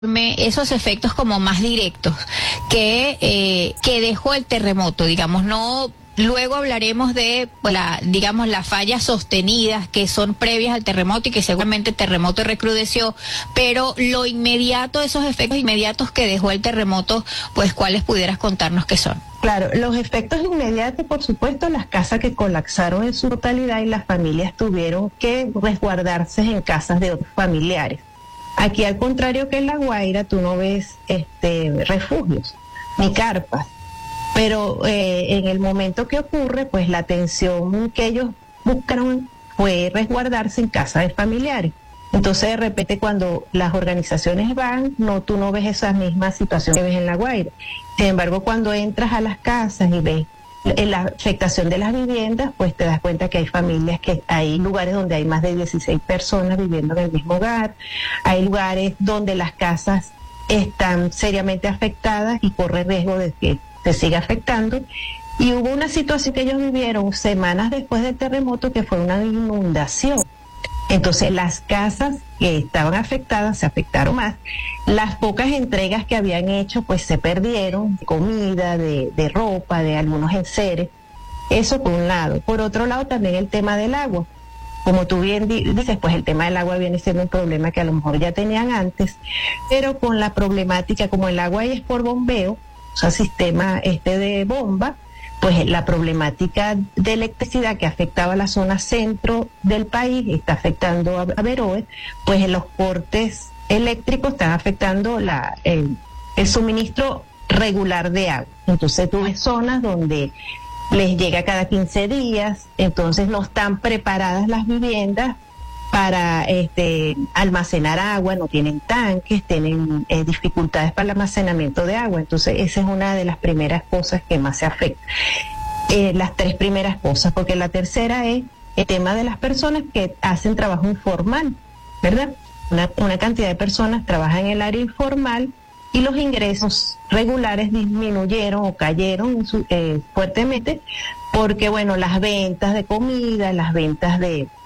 esos efectos como más directos que dejó el terremoto, digamos, no. Luego hablaremos de digamos, las fallas sostenidas que son previas al terremoto y que seguramente el terremoto recrudeció, pero lo inmediato, esos efectos inmediatos que dejó el terremoto, pues ¿cuáles pudieras contarnos qué son? Claro, los efectos inmediatos, por supuesto, las casas que colapsaron en su totalidad y las familias tuvieron que resguardarse en casas de otros familiares. Aquí, al contrario que en La Guaira, tú no ves refugios ni carpas. Pero en el momento que ocurre, pues la atención que ellos buscaron fue resguardarse en casas de familiares. Entonces, de repente, cuando las organizaciones van, tú no ves esa misma situación que ves en La Guaira. Sin embargo, cuando entras a las casas y ves la afectación de las viviendas, pues te das cuenta que hay familias, que hay lugares donde hay más de 16 personas viviendo en el mismo hogar, hay lugares donde las casas están seriamente afectadas y corre riesgo de que se sigue afectando. Y hubo una situación que ellos vivieron semanas después del terremoto, que fue una inundación. Entonces las casas que estaban afectadas se afectaron más. Las pocas entregas que habían hecho pues se perdieron, de comida, de ropa, de algunos enseres. Eso por un lado. Por otro lado, también el tema del agua. Como tú bien dices, pues el tema del agua viene siendo un problema que a lo mejor ya tenían antes, pero con la problemática, como el agua es por bombeo, o sea, sistema de bomba, pues la problemática de electricidad que afectaba a la zona centro del país está afectando a Beroe, pues los cortes eléctricos están afectando el suministro regular de agua. Entonces tú ves zonas donde les llega cada 15 días, entonces no están preparadas las viviendas para almacenar agua, no tienen tanques, tienen dificultades para el almacenamiento de agua. Entonces esa es una de las primeras cosas que más se afecta. Las tres primeras cosas, porque la tercera es el tema de las personas que hacen trabajo informal, ¿verdad? Una cantidad de personas trabajan en el área informal y los ingresos regulares disminuyeron o cayeron fuertemente, porque bueno, las ventas de comida, las ventas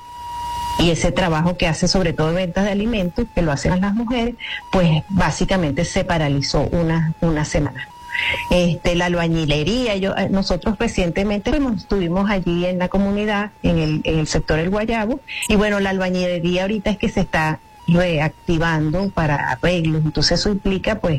y ese trabajo que hace sobre todo ventas de alimentos, que lo hacen las mujeres, pues básicamente se paralizó una semana. La albañilería, nosotros recientemente estuvimos allí en la comunidad, en el sector El Guayabo, y bueno, la albañilería ahorita es que se está reactivando para arreglos, entonces eso implica pues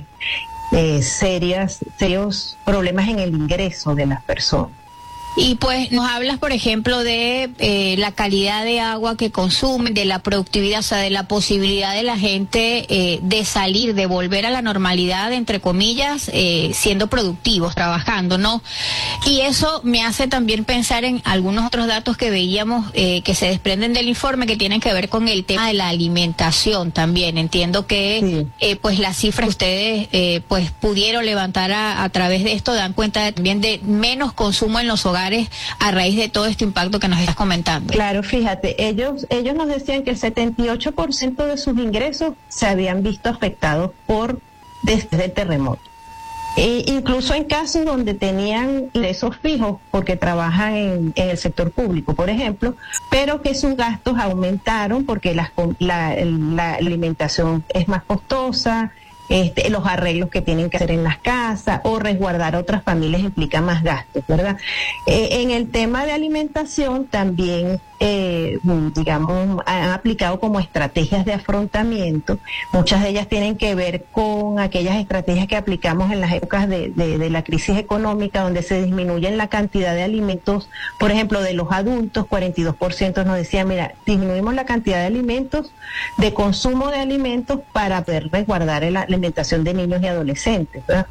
serios problemas en el ingreso de las personas. Y pues nos hablas, por ejemplo, de la calidad de agua que consumen, de la productividad, o sea, de la posibilidad de la gente de salir, de volver a la normalidad, entre comillas, siendo productivos, trabajando, ¿no? Y eso me hace también pensar en algunos otros datos que veíamos que se desprenden del informe, que tienen que ver con el tema de la alimentación también. Entiendo que pues las cifras que ustedes pues pudieron levantar a través de esto dan cuenta también de menos consumo en los hogares a raíz de todo este impacto que nos estás comentando. Claro, fíjate, ellos nos decían que el 78% de sus ingresos se habían visto afectados desde el terremoto. Incluso en casos donde tenían ingresos fijos, porque trabajan en el sector público, por ejemplo, pero que sus gastos aumentaron porque la alimentación es más costosa, los arreglos que tienen que hacer en las casas o resguardar a otras familias implica más gastos, ¿verdad? En el tema de alimentación también, digamos, han aplicado como estrategias de afrontamiento. Muchas de ellas tienen que ver con aquellas estrategias que aplicamos en las épocas de la crisis económica, donde se disminuyen la cantidad de alimentos, por ejemplo, de los adultos, 42% nos decía, mira, disminuimos la cantidad de alimentos, de consumo de alimentos para poder resguardar la alimentación de niños y adolescentes, ¿verdad?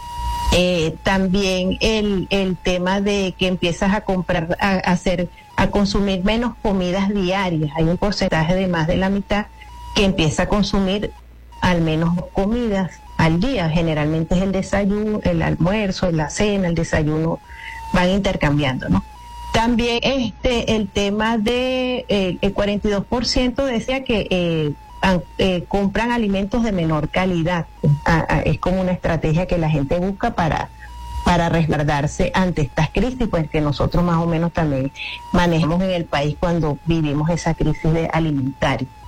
También el tema de que empiezas a comprar, a consumir menos comidas diarias. Hay un porcentaje de más de la mitad que empieza a consumir al menos 2 comidas al día. Generalmente es el desayuno, el almuerzo, la cena, el desayuno, van intercambiando, ¿no? También el tema de el 42% decía que compran alimentos de menor calidad. Es como una estrategia que la gente busca para resguardarse ante estas crisis, pues que nosotros más o menos también manejamos en el país cuando vivimos esa crisis alimentaria.